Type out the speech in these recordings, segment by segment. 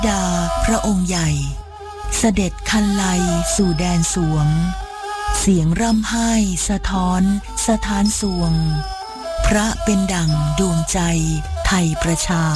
ดาพระองค์ใหญ่เสด็จคันไลสู่แดนสวงเสียงร่ำไห้สะท้อนสถานสวงพระเป็นดั่งดวงใจไทยประชา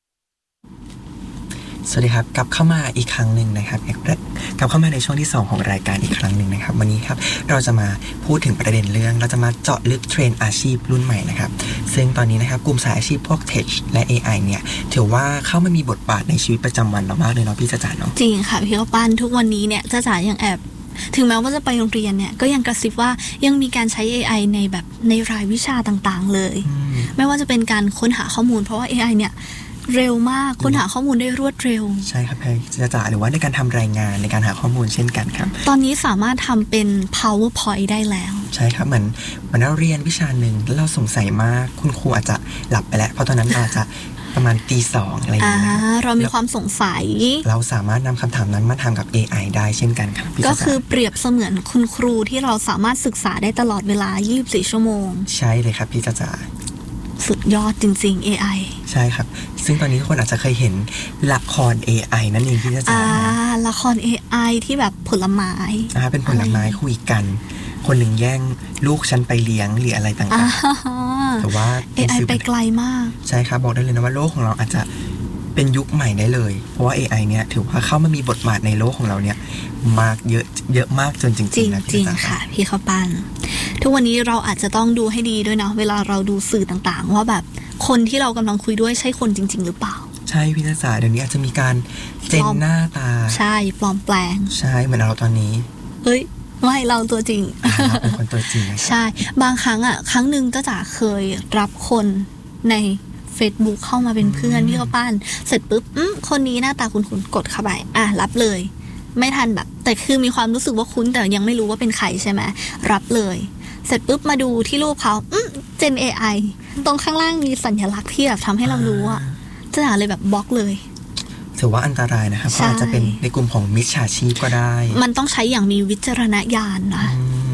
สวัสดีครับกลับเข้ามาอีกครั้งหนึ่งนะครับกลับเข้ามาในช่วงที่2ของรายการอีกครั้งหนึ่งนะครับวันนี้ครับเราจะมาพูดถึงประเด็นเรื่องเราจะมาเจาะลึกเทรนด์อาชีพรุ่นใหม่นะครับซึ่งตอนนี้นะครับกลุ่มสายอาชีพพวก Tech และ AI เนี่ยถือว่าเข้ามามีบทบาทในชีวิตประจำวันเรามากเลยเนาะพี่จ๋าเนาะจริงค่ะพี่ข้าวปั้นทุกวันนี้เนี่ยจ๋ายังแอบถึงแม้ว่าจะไปโรงเรียนเนี่ยก็ยังกระซิบว่ายังมีการใช้ AI ในแบบในรายวิชาต่างๆเลยไม่ว่าจะเป็นการค้นหาข้อมูลเพราะว่า AI เนี่ยเร็วมากค้นหาข้อมูลได้รวดเร็วใช่ครับพี่จ๋าหรือว่าในการทำรายงานในการหาข้อมูลเช่นกันครับตอนนี้สามารถทำเป็น PowerPoint ได้แล้วใช่ครับเหมือนเราเรียนวิชาหนึ่งแล้วเราสงสัยมากคุณครูอาจจะหลับไปแล้วเพราะตอนนั้นเราอาจจะประมาณตี 2อะไรอย่างเงี้ยเรามีความสงสัยเราสามารถนำคำถามนั้นมาทำกับ AI ได้เช่นกันครับก็คือเปรียบเสมือนคุณครูที่เราสามารถศึกษาได้ตลอดเวลา24ชั่วโมงใช่เลยครับพี่จ๋าสุดยอดจริงๆ AI ใช่ครับซึ่งตอนนี้ทุกคนอาจจะเคยเห็นละคร AI นั่นเองพี่จ๋าละคร AI ที่แบบผลไม้เป็นผลไม้คุยกันคนหนึ่งแย่งลูกฉันไปเลี้ยงหรืออะไรต่างๆแต่ว่า AI ไปไกลมากใช่ครับบอกได้เลยนะว่าโลกของเราอาจจะเป็นยุคใหม่ได้เลยเพราะว่า AI เนี่ยถือว่าเข้ามามีบทบาทในโลกของเราเนี่ยมากเยอะมากจนจริงๆนะจริงค่ะพี่ข้าวปั้นทุกวันนี้เราอาจจะต้องดูให้ดีด้วยนะเวลาเราดูสื่อต่างๆว่าแบบคนที่เรากำลังคุยด้วยใช่คนจริงๆหรือเปล่าใช่พี่จ๋าเดี๋ยวนี้อาจจะมีการเจนหน้าตาใช่ปลอมแปลงใช่เหมือนเราตอนนี้เฮ้ยไม่เราตัวจริงเราเป็นคนตัวจริงใช่บางครั้งครั้งหนึ่งก็จะเคยรับคนในFacebook เข้ามาเป็นเพื่อนพี่ข้าวปั้นเสร็จปุ๊บคนนี้หน้าตาคุ้นๆกดเข้าไปรับเลยไม่ทันแบบแต่คือมีความรู้สึกว่าคุ้นแต่ยังไม่รู้ว่าเป็นใครใช่ไหมรับเลยเสร็จปุ๊บมาดูที่รูปเขาเจน AI ตรงข้างล่างมีสัญลักษณ์ที่แบบทำให้เรารู้จะหาเลยแบบบล็อกเลยถือว่าอันตรายนะครับเพราะอาจจะเป็นในกลุ่มของมิจฉาชีพก็ได้มันต้องใช้อย่างมีวิจารณญาณนะ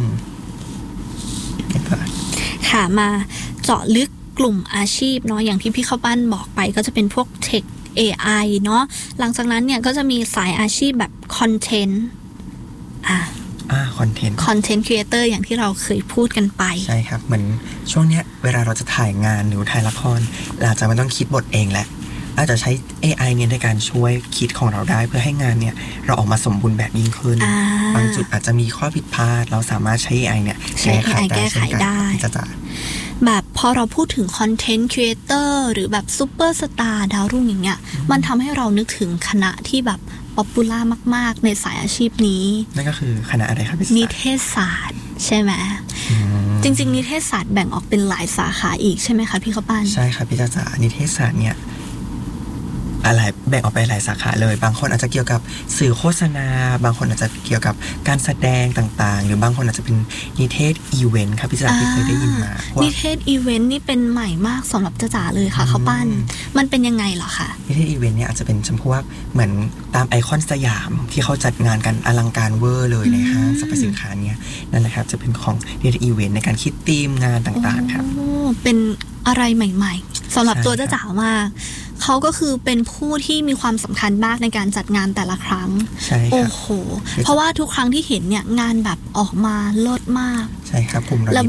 ค่ะมาเจาะลึกกลุ่มอาชีพเนาะอย่างที่พี่ข้าวปั้นบอกไปก็จะเป็นพวก Tech AI เนาะหลังจากนั้นเนี่ยก็จะมีสายอาชีพแบบคอนเทนต์คอนเทนต์ครีเอเตอร์อย่างที่เราเคยพูดกันไปใช่ครับเหมือนช่วงเนี้ยเวลาเราจะถ่ายงานหรือถ่ายละครเราจะไม่ต้องคิดบทเองแหละอาจจะใช้ AI เนี่ยในการช่วยคิดของเราได้เพื่อให้งานเนี่ยเราออกมาสมบูรณ์แบบยิ่งขึ้นบางจุดอาจจะมีข้อผิดพลาดเราสามารถใช้ AI เนี่ยแก้ไขได้แบบพอเราพูดถึงคอนเทนต์ครีเอเตอร์หรือแบบซุปเปอร์สตาร์ดาวรุ่งอย่างเงี้ยมันทำให้เรานึกถึงคณะที่แบบป๊อปปูล่ามากๆในสายอาชีพนี้นั่นก็คือคณะอะไรครับพี่นิเทศศาสตร์ใช่ไหมจริงๆนิเทศศาสตร์แบ่งออกเป็นหลายสาขาอีกใช่ไหมคะพี่ข้าวปั้นใช่ครับพี่จ๋านิเทศศาสตร์เนี่ยอะไรแบ่งออกไปหลายสาขาเลยบางคนอาจจะเกี่ยวกับสื่อโฆษณาบางคนอาจจะเกี่ยวกับการแสดงต่างๆหรือบางคนอาจจะเป็นนิเทศอีเวนต์ครับพี่จ๋าที่เคยได้ยินมานิเทศอีเวนต์นี่เป็นใหม่มากสำหรับจ๋าเลยค่ะข้าวปั้นมันเป็นยังไงเหรอคะนิเทศอีเวนต์เนี่ยอาจจะเป็นจำพวกเหมือนตามไอคอนสยามที่เขาจัดงานกันอลังการเวอร์เลยในห้างสรรพสินค้าเนี่ยนั่นแหละครับจะเป็นของนิเทศอีเวนต์ในการคิดธีมงานต่างๆครับเป็นอะไรใหม่ๆสำหรับตัวจ๋ามากเขาก็คือเป็นผู้ที่มีความสำคัญมากในการจัดงานแต่ละครั้งโอ้โหเพราะว่าทุกครั้งที่เห็นเนี่ยงานแบบออกมาเลิศมากใช่ครับผม